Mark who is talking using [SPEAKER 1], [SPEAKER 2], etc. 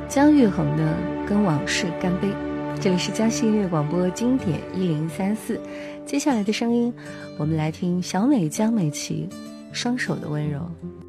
[SPEAKER 1] 姜育恒的《跟往事干杯》。这里是江西音乐广播经典1034，接下来的声音，我们来听小美江美琪《双手的温柔》。